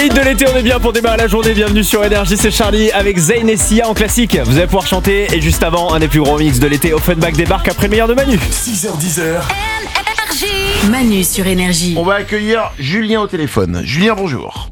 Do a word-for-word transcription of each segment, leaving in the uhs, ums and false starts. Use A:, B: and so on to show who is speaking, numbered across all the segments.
A: De l'été, on est bien pour démarrer la journée. Bienvenue sur Énergie, c'est Charlie avec Zayn et Sia en classique. Vous allez pouvoir chanter. Et juste avant, un des plus gros mix de l'été, Offenbach débarque après le meilleur de Manu.
B: six heures dix.
C: Manu sur Énergie.
D: On va accueillir Julien au téléphone. Julien, bonjour.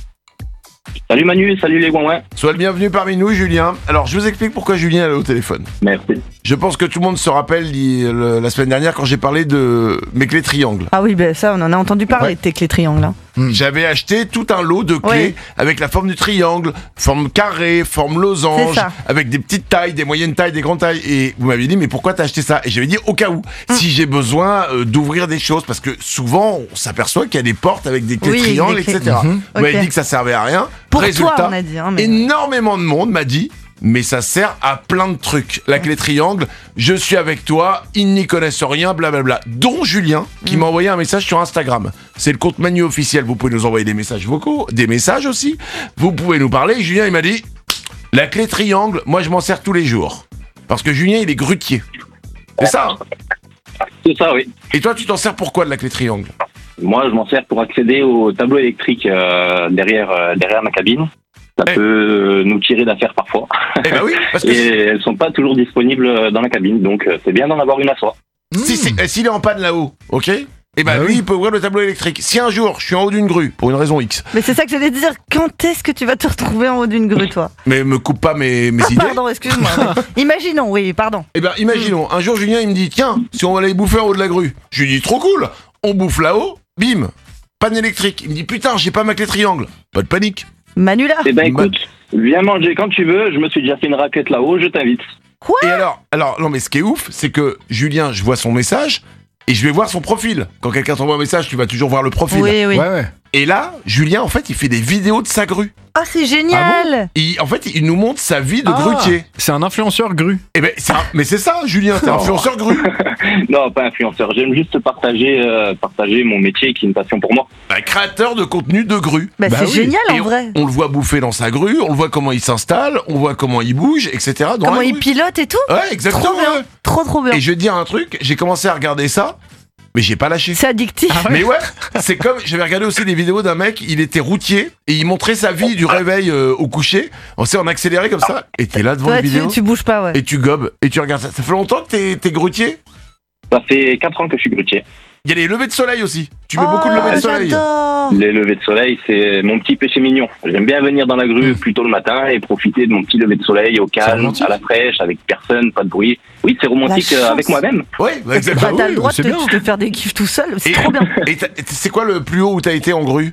E: Salut Manu, salut les ouin-ouin.
D: Sois le bienvenu parmi nous, Julien. Alors, je vous explique pourquoi Julien est au téléphone.
E: Merci.
D: Je pense que tout le monde se rappelle il- le- la semaine dernière quand j'ai parlé de mes clés triangles.
F: Ah oui, ben ça, on en a entendu parler
D: Ouais.
F: de tes clés triangles. Hein.
D: J'avais acheté tout un lot de clés
F: Ouais.
D: avec la forme du triangle, forme carré, forme losange,
F: C'est ça.
D: avec des petites tailles, des moyennes tailles, des grandes tailles. Et vous m'aviez dit, mais pourquoi t'as acheté ça? Et j'avais dit, au cas où, si j'ai besoin euh, d'ouvrir des choses, parce que souvent, on s'aperçoit qu'il y a des portes avec des clés
F: Oui,
D: triangles,
F: des clés.
D: et cetera. Vous m'avez
F: Ok.
D: dit que ça servait à rien.
F: Pour
D: Résultat,
F: toi, on a dit. Hein, mais...
D: énormément de monde m'a dit, mais ça sert à plein de trucs. La clé triangle, je suis avec toi, ils n'y connaissent rien, blablabla. Dont Julien, qui m'a envoyé un message sur Instagram. C'est le compte Manu officiel, vous pouvez nous envoyer des messages vocaux, des messages aussi. Vous pouvez nous parler. Julien, il m'a dit, la clé triangle, moi je m'en sers tous les jours. Parce que Julien, il est grutier. C'est ça, hein?
E: C'est ça, oui.
D: Et toi, tu t'en sers pourquoi de la clé triangle?
E: Moi, je m'en sers pour accéder au tableau électrique euh, derrière, euh, derrière ma cabine. Ça
D: Eh.
E: peut euh, nous tirer d'affaire parfois.
D: Eh ben oui, parce que
E: Et elles sont pas toujours disponibles dans la cabine, donc euh, c'est bien d'en avoir une à soi.
D: si, si, eh, s'il est en panne là-haut, ok? Eh ben
B: Bah
D: lui,
B: oui.
D: il peut ouvrir le tableau électrique. Si un jour, je suis en haut d'une grue, pour une raison X,
F: mais c'est ça que j'allais te dire. Quand est-ce que tu vas te retrouver en haut d'une grue, toi?
D: mais me coupe pas mes, mes
F: Ah,
D: idées.
F: pardon, excuse-moi. mais Imaginons, oui, pardon.
D: Eh ben, imaginons, un jour Julien il me dit, tiens, si on va aller bouffer en haut de la grue. Je lui dis, trop cool, on bouffe là-haut, bim, panne électrique. Il me dit, putain, j'ai pas ma clé triangle. Pas de panique.
F: Manu là.
E: Eh ben
D: Bah-
E: écoute, viens manger quand tu veux, je me suis déjà fait une raclette là-haut, je t'invite.
F: Quoi?
D: Et alors, alors, non mais ce qui est ouf, c'est que Julien, je vois son message et je vais voir son profil. Quand quelqu'un t'envoie un message, tu vas toujours voir le profil.
F: Oui, oui.
B: Ouais, ouais.
D: Et là, Julien, en fait, il fait des vidéos de sa grue.
F: Ah, c'est génial.
D: Il, en fait, il nous montre sa vie de
B: Ah,
D: grutier.
B: c'est un influenceur gru.
D: Eh ben, c'est un- mais c'est ça, Julien, t'es
E: Oh.
D: influenceur grue.
E: Non, pas influenceur, j'aime juste partager, euh, partager mon métier qui est une passion pour moi.
D: Bah, créateur de contenu de grue.
F: Bah,
B: Bah
F: c'est
B: oui.
F: génial
D: Et
F: en
D: on,
F: vrai.
D: on le voit bouffer dans sa grue, on le voit comment il s'installe, on voit comment il bouge, et cetera. Dans
F: Comment
D: la
F: il
D: grue.
F: pilote et tout.
D: Ouais, exactement.
F: Trop bien.
D: ouais.
F: Trop, trop bien.
D: Et je vais te dire un truc, j'ai commencé à regarder ça, mais j'ai pas lâché.
F: C'est addictif.
D: Mais ouais, c'est comme, j'avais regardé aussi des vidéos d'un mec, il était routier, et il montrait sa vie du réveil euh, au coucher, on sait en accéléré comme ça, et t'es là devant
F: Ouais,
D: les
F: tu,
D: vidéos,
F: tu bouges pas, ouais.
D: et tu gobes, et tu regardes ça. Ça fait longtemps que t'es, t'es grutier?
E: Ça fait quatre ans que je suis grutier.
D: Il y a les levées de soleil aussi, tu mets
F: Oh,
D: beaucoup de levées de soleil.
F: J'adore.
E: Les levées de soleil, c'est mon petit péché mignon. J'aime bien venir dans la grue plus tôt le matin et profiter de mon petit lever de soleil au calme,
D: romantique.
E: à la fraîche, avec personne, pas de bruit. Oui, c'est romantique
F: La
E: euh,
F: chance.
E: avec moi-même.
D: Ouais, bah,
F: Bah,
D: exactement.
F: t'as le droit de
B: c'est
F: te,
B: bien.
F: de faire des kiffs tout seul, c'est
D: Et-
F: trop bien.
D: Et t'as- c'est quoi le plus haut où t'as été en grue?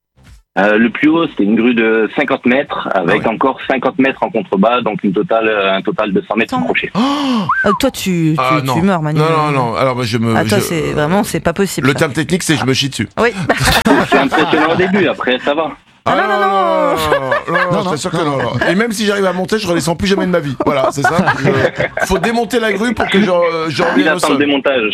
E: Euh, le plus haut, c'était une grue de cinquante mètres, avec
D: Ah ouais.
E: encore cinquante mètres en contrebas, donc une totale, euh, un total de cent mètres
F: Cent.
E: crochet.
D: Oh
F: Euh, toi, tu, tu,
D: Ah,
F: tu
D: non.
F: meurs, Manu.
D: Non, non, non, alors bah, je me...
F: Ah, toi,
D: je-
F: c'est vraiment, c'est pas possible.
D: Le
F: ça.
D: terme technique, c'est je me chie dessus.
F: Oui.
E: C'est impressionnant au début, après ça va.
F: Ah, non, non, non.
D: non, non, non,
B: non,
D: je t'assure que non, non. Et même si j'arrive à monter, je redescends plus jamais de ma vie. Voilà, c'est ça. Je- Faut démonter la grue pour que je, je
E: Il
D: revienne au
E: attend le
D: sol.
E: démontage.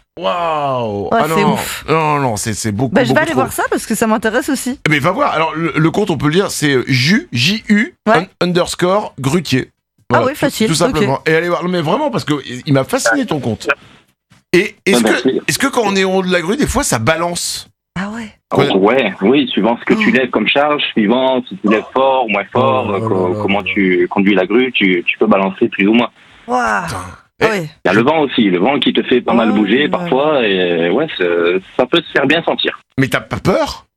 D: Waouh.
F: Ouais,
D: Ah
F: c'est
D: non,
F: ouf.
D: non, non, c'est c'est beaucoup.
F: Bah, je vais
D: beaucoup
F: aller
D: trop.
F: voir ça parce que ça m'intéresse aussi.
D: Mais va voir. Alors le, le compte, on peut le dire, c'est Ju J U
F: Ouais.
D: un- underscore grutier.
F: Ah oui,
D: tout-
F: facile,
D: Tout simplement. Et allez voir. Non, mais vraiment parce que il m'a fasciné ton compte. Et est-ce
E: Ah,
D: que
E: merci.
D: est-ce que quand on est en haut de la grue, des fois ça balance?
F: Ah ouais.
D: Ouais.
E: Oh, ouais, oui, suivant ce que tu
F: Oh.
E: lèves comme charge, suivant si tu lèves fort, moins fort,
B: Oh là
E: euh,
B: là
E: co-
B: là
E: comment
B: là.
E: tu conduis la grue, tu, tu peux balancer plus ou moins.
F: Waouh.
D: Putain.
F: Ah
D: Eh,
F: ouais.
E: Il y a le vent aussi, le vent qui te fait pas mal
F: Oh
E: bouger
F: là
E: parfois, et ouais, c'est- ça peut se faire bien sentir.
D: Mais t'as pas peur?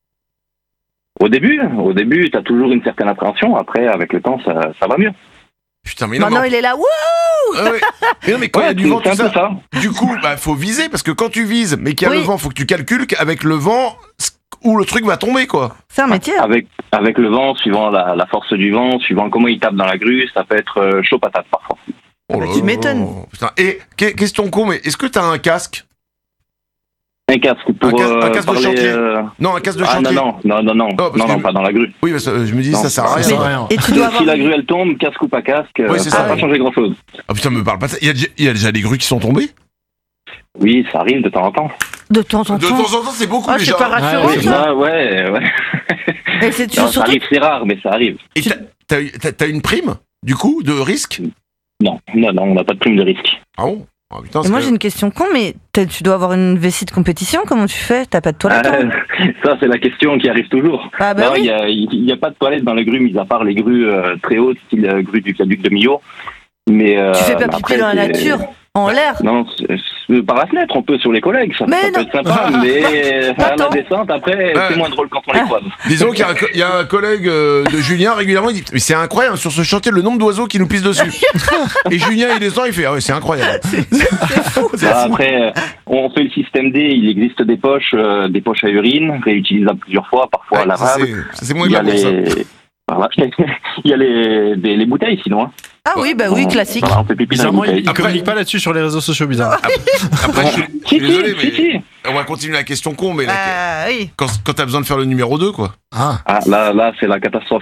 E: Au début, au début, t'as toujours une certaine appréhension, après, avec le temps, ça, ça va mieux.
D: Putain, mais non.
F: Maintenant,
D: mais-
F: il est là. Wouh.
D: Ah ouais. Mais non, mais quand il y a
E: Ouais,
D: du
E: c'est
D: vent,
E: c'est
D: tout
E: un peu
D: ça.
E: ça.
D: Du coup, bah faut viser parce que quand tu vises, mais qu'il y a
F: Oui.
D: le vent, faut que tu calcules qu'avec le vent où le truc va tomber quoi.
F: C'est un métier. hein.
E: Avec, avec le vent, suivant la, la force du vent, suivant comment il tape dans la grue, ça peut être euh, chaud patate parfois.
D: Oh
F: bah,
D: là
F: tu
D: là.
F: m'étonnes.
D: Putain. Et que- question con, mais est-ce que t'as un casque?
E: Un casque pour
D: Un casque- un
E: euh,
D: casque de
E: parler,
D: chantier.
E: euh,
D: Non, un casque de
E: Ah
D: chantier.
E: non, non, non, non, non,
D: parce
E: non,
D: que-
E: non, pas dans la grue.
D: Oui, parce que je me dis
E: Non,
D: ça sert à
E: ça
D: rien.
B: sert
D: ça.
B: à rien.
F: Et tu dois avoir.
E: Si la grue elle tombe, casque ou pas casque, euh,
D: Oui, c'est
E: ça
D: ça.
E: va pas changer grand chose.
D: Ah putain, me parle pas de ça. Il y a déjà, il y a déjà des grues qui sont tombées.
E: Oui, ça arrive de temps en temps.
F: De temps en
D: De
F: temps.
D: temps en temps, c'est beaucoup
F: Ah,
D: déjà.
F: c'est pas rassurant,
B: Ouais,
F: ça.
E: Ah, ouais, ouais.
F: Et c'est tu-
E: Non, ça
F: surtout.
E: arrive, c'est rare, mais ça arrive.
D: Et t'as, t'as, t'as- t'as une prime du coup de risque?
E: Non, non, non, on n'a pas de prime de risque.
D: Ah bon? Oh, putain,
F: Et
D: c'est
F: moi
D: que-
F: j'ai une question con, mais t'as- tu dois avoir une vessie de compétition, comment tu fais? T'as pas de toilette?
E: Euh,
F: hein
E: ça, c'est la question qui arrive toujours.
F: Ah bah
E: Non, il
F: oui.
E: y a, il y a pas de toilette dans les grues, mis à part les grues euh, très hautes, style euh, grue du viaduc de Millau. Mais, euh,
F: Tu fais pas
E: mais
F: pipi
E: après,
F: dans la
E: c'est-
F: nature, en l'air?
E: Non, c'est- c'est par la fenêtre, on peut sur les collègues, ça,
F: Mais
E: ça peut
F: non.
E: être sympa, mais à la
F: Attends.
E: descente, après,
D: Ouais.
E: c'est moins drôle quand on les croise.
D: Disons qu'il y a un, co- il y a un collègue euh, de Julien régulièrement, il dit mais c'est incroyable sur ce chantier le nombre d'oiseaux qui nous pissent dessus. Et Julien il descend, il fait ah ouais c'est incroyable.
E: Bah, après, euh, on fait le système D, il existe des poches, euh, des poches à urine, réutilisables plusieurs fois, parfois
D: Ouais, ça,
E: lavables.
D: c'est- ça, c'est moins
E: Il y a
D: bien pour ça.
E: les... Voilà. Il y a les, des- les bouteilles sinon. Hein.
F: Ah oui, bah oui,
E: On-
F: classique.
E: Voilà, on fait pipi dans les
B: Bizarrement, il,
E: bouteilles.
B: il
D: Après-
B: communique pas là-dessus sur les réseaux sociaux, bizarre.
D: Après je suis, je
E: Si,
D: suis désolé
E: si,
D: mais
E: si, si.
D: on va continuer la question con mais la-
F: Ah oui.
D: quand, quand t'as besoin de faire le numéro deux quoi.
B: Ah.
E: Ah, là, là c'est la catastrophe.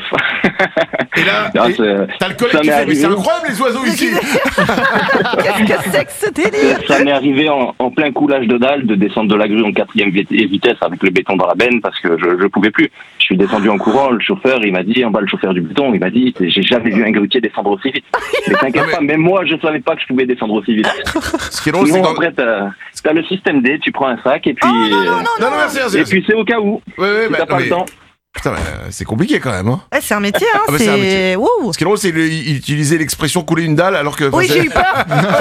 D: Et là
E: Là,
D: et
E: c'est-
D: t'as le collègue
E: ça
D: qui
E: m'est
D: fait mais c'est
E: arrivé.
D: incroyable les oiseaux ici.
F: Qu'est-ce que c'est que ce délire?
E: Ça m'est arrivé en, en plein coulage de dalle de descendre de la grue en quatrième vit- vitesse avec le béton dans la benne parce que je je pouvais plus. Je suis descendu en courant, le chauffeur il m'a dit, en bas le chauffeur du béton, il m'a dit j'ai jamais vu un grutier descendre aussi vite. Mais t'inquiète
D: Ah, mais-
E: pas, même moi je savais pas que je pouvais descendre aussi vite.
D: Ce qui est drôle c'est
E: Sinon
D: quand
E: après t'as t'as le système D, tu prends un sac et puis
F: Oh, non, non,
E: euh,
F: non,
D: non non merci merci.
E: et puis c'est au cas où.
D: Ouais ouais
E: Si
D: bah,
E: t'as pas
D: mais-
E: le temps.
D: putain mais, euh, c'est compliqué quand même hein.
F: Ouais, c'est un métier, hein,
D: Ah bah, c'est un métier.
F: c'est... Wouh.
D: Ce qui est drôle c'est qu'il utilisait l'expression couler une dalle alors que enfin,
F: Oui,
D: c'est-
F: j'ai eu peur.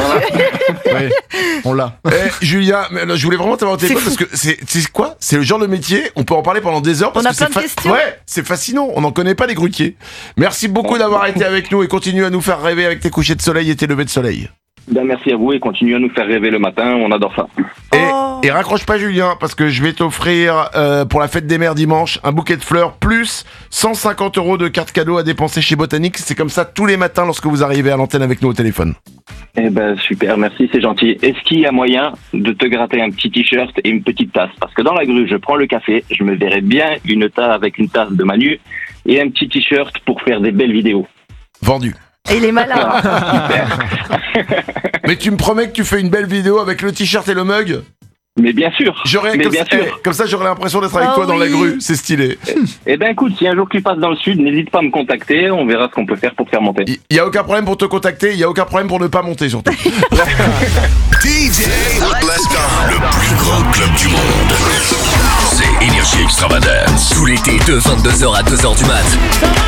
B: Ouais, on l'a.
D: Eh, Julien, mais, là, je voulais vraiment t'avoir au téléphone
F: C'est
D: parce que c'est c'est quoi? C'est le genre de métier, on peut en parler pendant des heures parce
F: On a
D: que c'est
F: plein de questions.
D: Ouais, c'est fascinant, on n'en connaît pas les grutiers. Merci beaucoup d'avoir été avec nous et continue à nous faire rêver avec tes couchers de soleil et tes levées de soleil.
E: Ben, merci à vous et continuez à nous faire rêver le matin, on adore ça.
D: Et,
F: Oh.
D: et raccroche pas Julien parce que je vais t'offrir euh, pour la fête des mères dimanche un bouquet de fleurs plus cent cinquante euros de cartes cadeaux à dépenser chez Botanique. C'est comme ça tous les matins lorsque vous arrivez à l'antenne avec nous au téléphone.
E: Eh ben super, merci, c'est gentil. Est-ce qu'il y a moyen de te gratter un petit t-shirt et une petite tasse? Parce que dans la grue, je prends le café, je me verrais bien une tasse avec une tasse de Manu et un petit t-shirt pour faire des belles vidéos.
D: Vendu.
F: Et il est malin.
D: Mais tu me promets que tu fais une belle vidéo avec le t-shirt et le mug?
E: Mais bien sûr,
D: J'aurais
E: mais
D: comme,
E: bien
D: ça-
E: sûr.
D: eh, comme ça j'aurais l'impression d'être avec
F: Ah
D: toi dans la
F: oui.
D: grue, c'est stylé.
E: Eh ben écoute, si un jour tu passes dans le sud, n'hésite pas à me contacter, on verra ce qu'on peut faire pour te faire monter.
D: Il y a aucun problème pour te contacter, il y a aucun problème pour ne pas monter surtout.
G: D J, let's go. Le plus grand club du monde. C'est Énergie Extravagance.
H: Tout l'été de vingt-deux heures à deux heures du mat.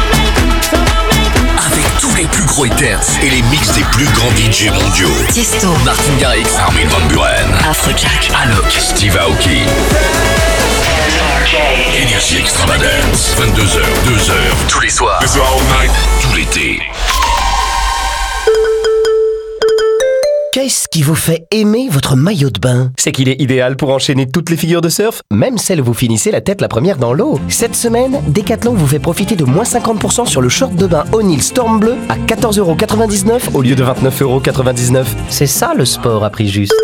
H: Avec tous les plus gros hit dance.
G: Et les mix des plus grands D J mondiaux.
C: Tiesto,
H: Martin Garrix,
G: Armin van Buren,
C: Afrojack,
H: Alok,
G: Steve Aoki. Énergie Extravagance. vingt-deux heures, deux heures.
H: tous les soirs.
G: The All Night, tout l'été.
I: Qu'est-ce qui vous fait aimer votre maillot de bain?
J: C'est qu'il est idéal pour enchaîner toutes les figures de surf, même celles où vous finissez la tête la première dans l'eau.
I: Cette semaine, Decathlon vous fait profiter de moins cinquante pour cent sur le short de bain O'Neill Storm Bleu à quatorze euros quatre-vingt-dix-neuf
J: Au lieu de vingt-neuf euros quatre-vingt-dix-neuf.
I: C'est ça le sport à prix juste.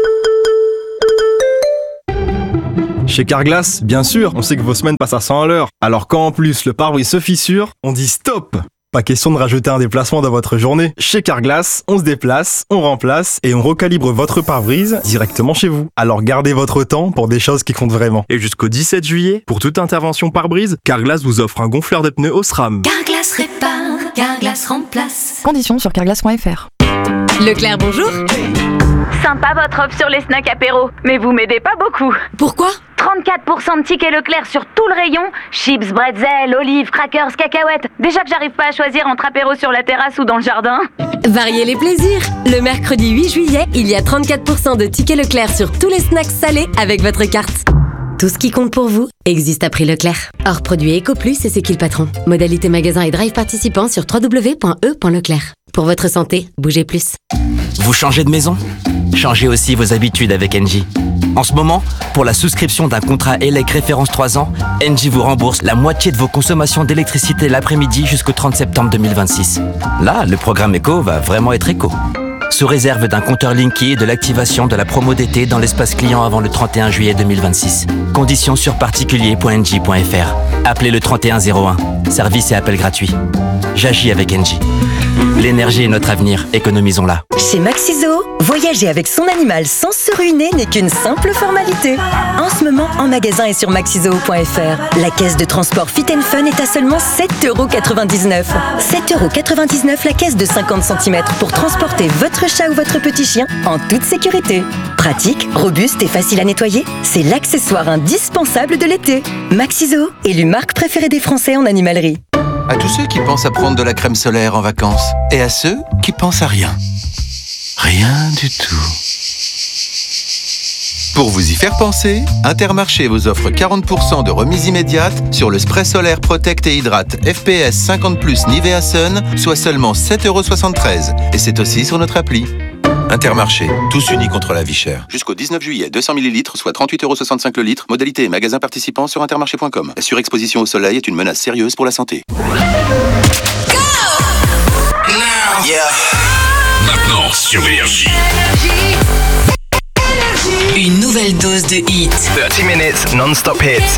B: Chez Carglass, bien sûr, on sait que vos semaines passent à cent à l'heure. Alors quand en plus le pare-brise se fissure, on dit stop! Pas question de rajouter un déplacement dans votre journée. Chez Carglass, on se déplace, on remplace et on recalibre votre pare-brise directement chez vous. Alors gardez votre temps pour des choses qui comptent vraiment. Et jusqu'au dix-sept juillet, pour toute intervention pare-brise, Carglass vous offre un gonfleur de pneus au SRAM.
C: Carglass répare, Carglass remplace.
K: Conditions sur carglass point f r.
C: Leclerc, bonjour.
L: Sympa votre offre sur les snacks apéro, mais vous m'aidez pas beaucoup.
C: Pourquoi?
L: trente-quatre pour cent de tickets Leclerc sur tout le rayon. Chips, bretzel, olives, crackers, cacahuètes. Déjà que j'arrive pas à choisir entre apéro sur la terrasse ou dans le jardin.
M: Variez les plaisirs. Le mercredi huit juillet, il y a trente-quatre pour cent de tickets Leclerc sur tous les snacks salés avec votre carte. Tout ce qui compte pour vous existe à prix Leclerc. Hors produit EcoPlus et c'est qui le patron. Modalité magasin et drive participant sur w w w point e point leclerc. Pour votre santé, bougez plus.
H: Vous changez de maison? Changez aussi vos habitudes avec Engie. En ce moment, pour la souscription d'un contrat E L E C référence trois ans, Engie vous rembourse la moitié de vos consommations d'électricité l'après-midi jusqu'au trente septembre deux mille vingt-six. Là, le programme éco va vraiment être éco. Sous réserve d'un compteur Linky et de l'activation de la promo d'été dans l'espace client avant le trente et un juillet deux mille vingt-six. Conditions sur particulier point engie point f r. Appelez le trente et un zéro un. Service et appel gratuit. J'agis avec Engie. L'énergie est notre avenir, économisons-la.
K: Chez Maxiso, voyager avec son animal sans se ruiner n'est qu'une simple formalité. En ce moment, en magasin et sur maxizoo point f r, la caisse de transport Fit and Fun est à seulement sept euros quatre-vingt-dix-neuf. sept euros quatre-vingt-dix-neuf la caisse de cinquante centimètres pour transporter votre chat ou votre petit chien en toute sécurité. Pratique, robuste et facile à nettoyer, c'est l'accessoire indispensable de l'été. Maxiso, élu marque préférée des Français en animalerie.
N: À tous ceux qui pensent à prendre de la crème solaire en vacances et à ceux qui pensent à rien. Rien du tout. Pour vous y faire penser, Intermarché vous offre quarante pour cent de remise immédiate sur le spray solaire Protect et Hydrate F P S cinquante plus Nivea Sun, soit seulement sept euros soixante-treize. Et c'est aussi sur notre appli. Intermarché, tous unis contre la vie chère. Jusqu'au dix-neuf juillet, deux cents millilitres, soit trente-huit euros soixante-cinq le litre. Modalité et magasin participant sur intermarché point com. La surexposition au soleil est une menace sérieuse pour la santé.
G: Yeah. Maintenant sur Énergie.
O: Une nouvelle dose de hits.
J: thirty minutes non-stop hits.